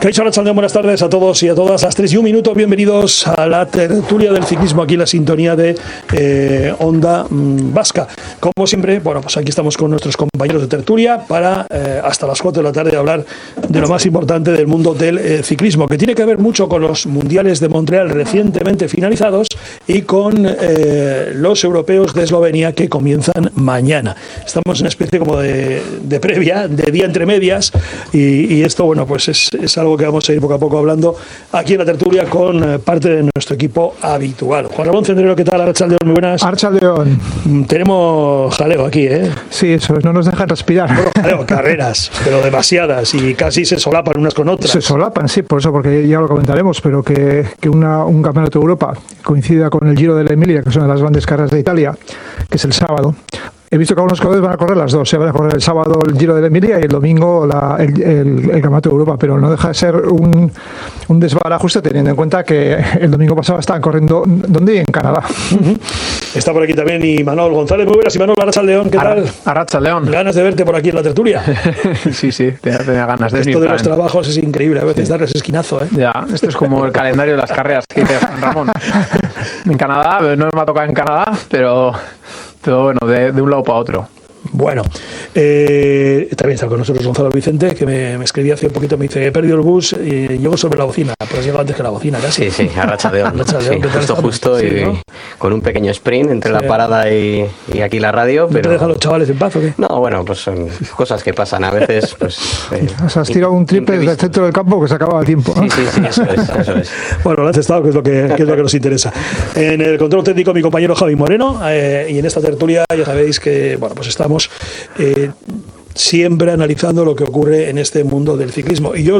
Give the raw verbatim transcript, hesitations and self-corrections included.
Kaixo Arratsaldeon, buenas tardes a todos y a todas. Las tres y un minuto, bienvenidos a la tertulia del ciclismo, aquí en la sintonía de eh, Onda mmm, Vasca. Como siempre, bueno, pues aquí estamos con nuestros compañeros de tertulia para eh, hasta las cuatro de la tarde hablar de lo más importante del mundo del eh, ciclismo, que tiene que ver mucho con los mundiales de Montreal recientemente finalizados y con eh, los europeos de Eslovenia que comienzan mañana. Estamos en una especie como de, de previa, de día entre medias, y, y esto, bueno, pues es, es algo que vamos a ir poco a poco hablando aquí en la tertulia con eh, parte de nuestro equipo habitual. Juan Ramón Cendrero, ¿qué tal? Arratsaldeon, muy buenas. Arratsaldeon. Tenemos jaleo aquí, ¿eh? Sí, eso es, no nos dejan respirar. Bueno, jaleo, carreras, pero demasiadas, y casi se solapan unas con otras. Se solapan, sí, por eso, porque ya lo comentaremos, pero que, que una, un campeonato de Europa coincida con el Giro de la Emilia, que es una de las grandes carreras de Italia, que es el sábado. He visto que algunos corredores van a correr las dos, se van a correr el sábado el Giro de la Emilia y el domingo la, el, el, el Campeonato de Europa, pero no deja de ser un, un desbarajuste teniendo en cuenta que el domingo pasado estaban corriendo, ¿dónde? En Canadá. Uh-huh. Está por aquí también Imanol González. Muy buenas, Imanol. Arratsaldeon, ¿qué tal? Arratsaldeon. Ganas de verte por aquí en la tertulia. Sí, sí, tenía, tenía ganas de Esto de los trabajos es increíble, a veces sí. Darles esquinazo, ¿eh? Ya, esto es como el calendario de las carreras que dice Ramón. En Canadá, no me ha tocado en Canadá, pero, pero bueno, de, de un lado para otro. Bueno, eh, también está con nosotros Gonzalo Vicente, que me, me escribía hace un poquito, me dice, he perdido el bus y llego sobre la bocina, pero has llegado antes que la bocina casi. Sí, sí, Arratsaldeon. Arratsaldeon, sí, justo, justo, sí, y ¿no? Con un pequeño sprint entre sí. la parada y, y aquí la radio. ¿No pero... te dejan los chavales en paz o qué? No, bueno, pues son cosas que pasan a veces. Pues, eh, has tirado un triple desde el centro del campo que se acaba el tiempo. Sí, sí, sí, eso es, eso es. Bueno, lo has estado, que es lo que, que es lo que nos interesa. En el control técnico mi compañero Javi Moreno, eh, y en esta tertulia ya sabéis que, bueno, pues estamos... Eh, siempre analizando lo que ocurre en este mundo del ciclismo. Y yo